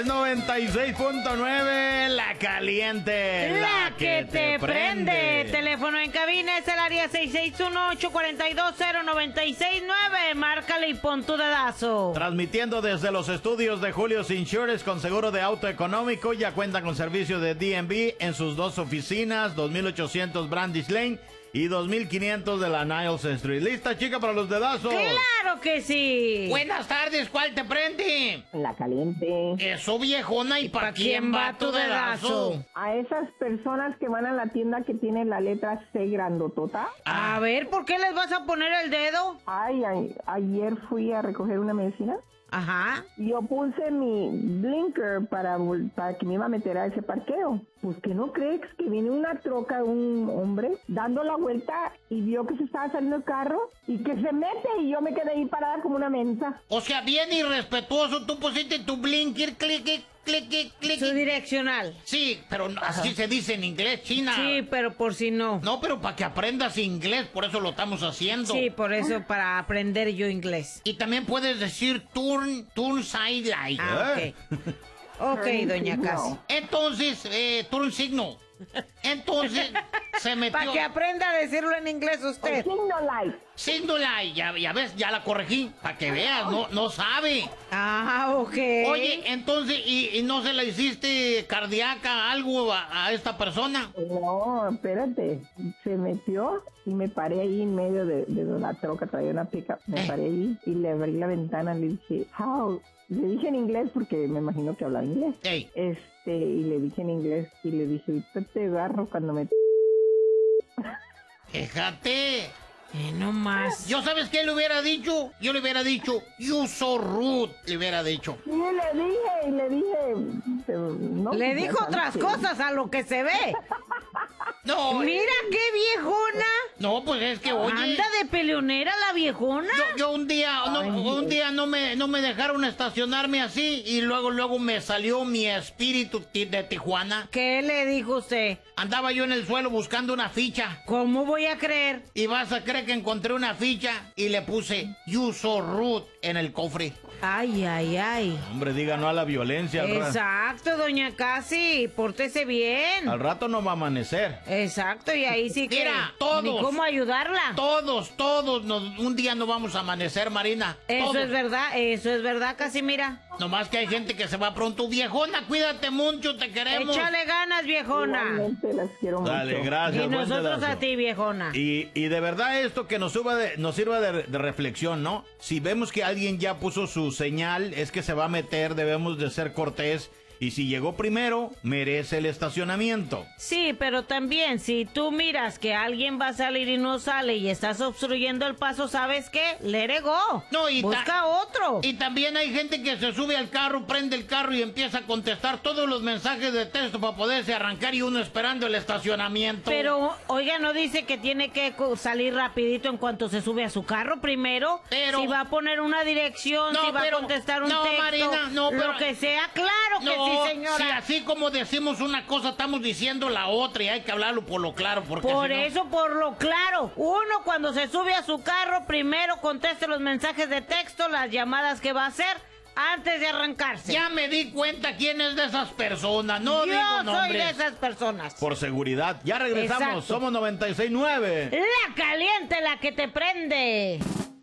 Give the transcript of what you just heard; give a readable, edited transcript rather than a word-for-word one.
96.9, la caliente, la que te prende. Teléfono en cabina es el área 661-842-0969. Márcale y pon tu dedazo. Transmitiendo desde los estudios de Julio's Insurance con seguro de auto económico. Ya cuenta con servicio de DMV en sus dos oficinas, 2800 Brandis Lane y 2500 de la Niles Street. ¿Lista, chica, para los dedazos? ¡Claro que sí! Buenas tardes, ¿cuál te prende? La caliente. Eso, viejona, ¿y para quién va tu dedazo? A esas personas que van a la tienda que tiene la letra C grandotota. A ver, ¿por qué les vas a poner el dedo? Ayer fui a recoger una medicina. Ajá. Yo puse mi blinker para que me iba a meter a ese parqueo. Pues que no crees que viene una troca de un hombre dando la vuelta y vio que se estaba saliendo el carro y que se mete y yo me quedé ahí parada como una mensa. O sea, bien irrespetuoso, tú pusiste tu blinker, clic. Su direccional. Sí, pero así se dice en inglés, China. Sí, pero por si no. No, pero para que aprendas inglés, por eso lo estamos haciendo. Sí, por eso, para aprender yo inglés. Y también puedes decir turn side light. Ah, ok. Ok, doña Casi. Entonces, turn signal. Entonces, se metió... Para que aprenda a decirlo en inglés usted. Signal light. Signal light, ya ves, ya la corregí. Para que veas, no sabe. Ah, ok. Oye, entonces, ¿y no se la hiciste cardíaca algo a esta persona? No, espérate. Se metió y me paré ahí en medio de la troca, traía una pickup. Me paré ahí y le abrí la ventana, le dije, how... Le dije en inglés porque me imagino que hablaba inglés. Ey. Y le dije en inglés y le dije, ahorita te agarro cuando me... Fíjate. No más. ¿Yo sabes qué le hubiera dicho? Yo le hubiera dicho, you so rude, le hubiera dicho. Sí, le dije... Pero no, Le ya dijo sabes otras que- cosas a lo que se ve. No. Mira qué viejona. No, pues es que, oye... Anda de peleonera la viejona. Yo un día no me dejaron estacionarme así y luego me salió mi espíritu de Tijuana. ¿Qué le dijo usted? Andaba yo en el suelo buscando una ficha ¿Cómo voy a creer? y vas a creer que encontré una ficha y le puse you so rude en el cofre. Ay, ay, ay. Hombre, diga no a la violencia. Exacto, doña Casi, pórtese bien. Al rato no va a amanecer. Exacto, y ahí sí que... Mira, todos. Ni cómo ayudarla. Todos un día no vamos a amanecer, Marina. Eso Todos. es verdad, Casimira. Nomás que hay gente que se va pronto. Viejona, cuídate mucho, te queremos. Échale ganas, viejona. Igualmente las quiero Dale, mucho. gracias. Y buen nosotros dedazo. a ti, viejona. Y de verdad esto que nos sirva de reflexión, ¿no? Si vemos que alguien ya puso su señal, es que se va a meter, debemos de ser cortés. Y si llegó primero, merece el estacionamiento. Sí, pero también si tú miras que alguien va a salir y no sale y estás obstruyendo el paso, ¿sabes qué? Let it go. No, Busca otro. Y también hay gente que se sube al carro, prende el carro y empieza a contestar todos los mensajes de texto para poderse arrancar y uno esperando el estacionamiento. Pero, oiga, ¿no dice que tiene que salir rapidito en cuanto se sube a su carro primero? Pero- si va a poner una dirección, No, si va pero- a contestar un no, texto, Marina, no, pero- lo que sea, claro que sí, señora. Si así como decimos una cosa, estamos diciendo la otra y hay que hablarlo por lo claro, porque Por si no- eso, por lo claro, uno cuando se sube a su carro, primero conteste los mensajes de texto, las llamadas que va a hacer, antes de arrancarse. Ya me di cuenta quién es de esas personas, no Yo digo soy nombres. de esas personas. Por seguridad. Ya regresamos. Exacto. Somos 96.9. La caliente, la que te prende.